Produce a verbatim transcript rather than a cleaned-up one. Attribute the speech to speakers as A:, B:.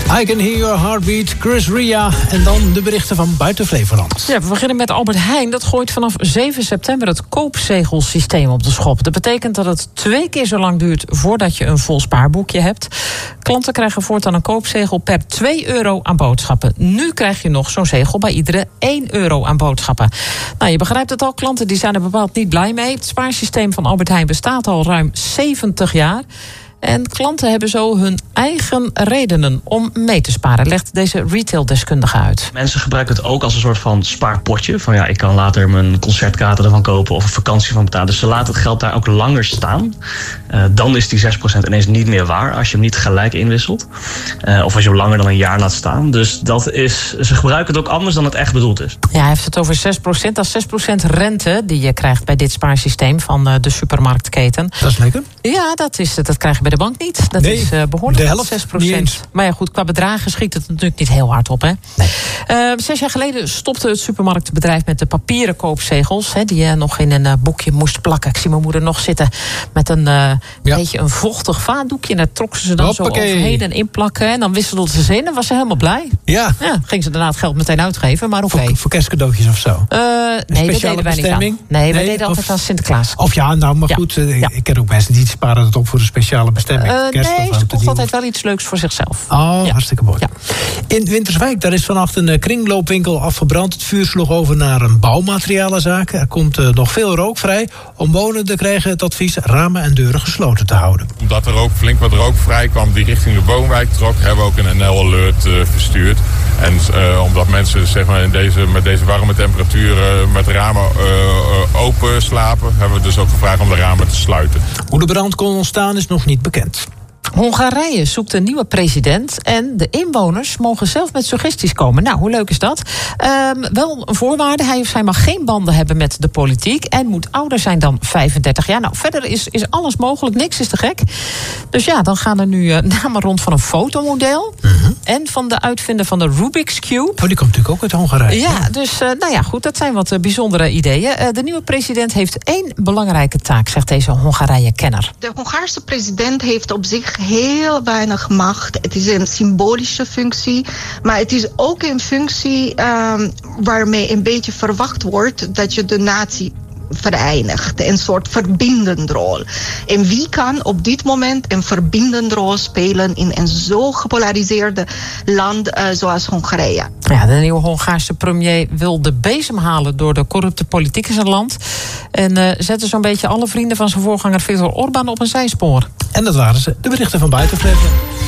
A: I Can Hear Your Heartbeat, Chris Ria. En dan de berichten van buiten Flevoland.
B: Ja, we beginnen met Albert Heijn. Dat gooit vanaf zeven september het koopzegelsysteem op de schop. Dat betekent dat het twee keer zo lang duurt voordat je een vol spaarboekje hebt. Klanten krijgen voortaan een koopzegel per twee euro aan boodschappen. Nu krijg je nog zo'n zegel bij iedere één euro aan boodschappen. Nou, je begrijpt het al, klanten die zijn er bepaald niet blij mee. Het spaarsysteem van Albert Heijn bestaat al ruim zeventig jaar. En klanten hebben zo hun eigen redenen om mee te sparen, legt deze retaildeskundige uit.
C: Mensen gebruiken het ook als een soort van spaarpotje. Van ja, ik kan later mijn concertkaarten ervan kopen of een vakantie van betalen. Dus ze laten het geld daar ook langer staan. Uh, dan is die zes procent ineens niet meer waar als je hem niet gelijk inwisselt. Uh, of als je hem langer dan een jaar laat staan. Dus dat is, ze gebruiken het ook anders dan het echt bedoeld is.
B: Ja, hij heeft het over zes procent. Dat is zes procent rente die je krijgt bij dit spaarsysteem van de supermarktketen.
A: Dat is lekker.
B: Ja, dat, is, dat krijg je bij de bank niet. Dat
A: nee,
B: is uh, behoorlijk,
A: de helft,
B: zes procent. Maar ja, goed, qua bedragen schiet het natuurlijk niet heel hard op. Hè?
A: Nee.
B: Uh, zes jaar geleden stopte het supermarktbedrijf met de papieren koopzegels, hè, die je nog in een uh, boekje moest plakken. Ik zie mijn moeder nog zitten met een uh, ja. beetje een vochtig vaatdoekje. En daar trokken ze dan Hoppakee. zo overheen en inplakken. En dan wisselden ze ze in en was ze helemaal blij.
A: Ja.
B: ja ging ze daarna het geld meteen uitgeven, maar oké. Okay.
A: Voor, voor kerstcadeautjes of zo?
B: Uh, nee, dat deden wij niet aan. Nee, nee, wij deden altijd
A: of,
B: aan Sinterklaas.
A: Of ja, nou, maar
B: ja.
A: goed. Uh,
B: ja.
A: Ik ken ook mensen die sparen het op voor een speciale bestemming.
B: Uh, nee, ze kocht altijd wel iets leuks voor zichzelf.
A: Oh, ja. hartstikke mooi.
B: Ja.
A: In Winterswijk, daar is vannacht een uh, kringloopwinkel afgebrand. Het vuur sloeg over naar een bouwmaterialenzaak. Er komt uh, nog veel rook vrij. Omwonenden krijgen het advies ramen en deuren gesloten te houden.
D: Omdat er ook flink wat rook vrij kwam die richting de woonwijk trok, hebben we ook een N L-alert uh, verstuurd. En uh, omdat mensen zeg maar, in deze, met deze warme temperaturen met de ramen uh, uh, open slapen, hebben we dus ook gevraagd om de ramen te sluiten.
A: Hoe de brand kon ontstaan is nog niet bekend.
B: Hongarije zoekt een nieuwe president en de inwoners mogen zelf met suggesties komen. Nou, hoe leuk is dat? Um, wel een voorwaarde, hij of zij mag geen banden hebben met de politiek en moet ouder zijn dan vijfendertig jaar. Nou, verder is, is alles mogelijk, niks is te gek. Dus ja, dan gaan er nu uh, namen rond van een fotomodel uh-huh. en van de uitvinder van de Rubik's Cube.
A: Oh, die komt natuurlijk ook uit Hongarije.
B: Ja, ja. dus uh, nou ja, goed, dat zijn wat uh, bijzondere ideeën. Uh, de nieuwe president heeft één belangrijke taak, zegt deze Hongarije-kenner.
E: De Hongaarse president heeft op zich heel weinig macht. Het is een symbolische functie, maar het is ook een functie um, waarmee een beetje verwacht wordt dat je de natie verenigt. Een soort verbindende rol. En wie kan op dit moment een verbindende rol spelen in een zo gepolariseerde land uh, zoals Hongarije?
B: Ja, de nieuwe Hongaarse premier wil de bezem halen door de corrupte politiek in zijn land. En uh, zette zo'n beetje alle vrienden van zijn voorganger Viktor Orbán op een zijspoor.
A: En dat waren ze, de berichten van buiten Flevoland.